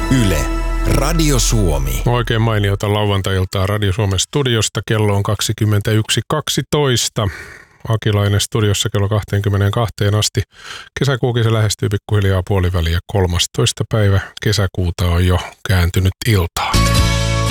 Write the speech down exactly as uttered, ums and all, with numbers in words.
Yle, Radio Suomi. Oikein mainiota lauantai-iltaa Radio Suomen studiosta. Kello on kaksikymmentäyksi kaksitoista. Akilainen studiossa kello kaksikymmentäkaksi asti. Kesäkuukin se lähestyy pikkuhiljaa puoliväliä. kolmastoista päivä kesäkuuta on jo kääntynyt iltaan.